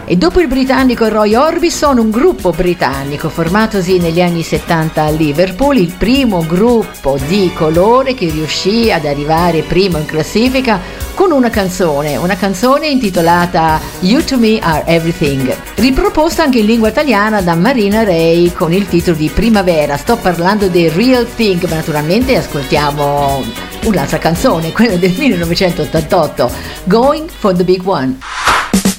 E dopo il britannico Roy Orbison, un gruppo britannico formatosi negli anni 70 a Liverpool, il primo gruppo di colore che riuscì ad arrivare primo in classifica con una canzone intitolata You to Me Are Everything, riproposta anche in lingua italiana da Marina Ray con il titolo di Primavera. Sto parlando dei Real Thing, ma naturalmente ascoltiamo un'altra canzone, quella del 1988, Going for the Big One.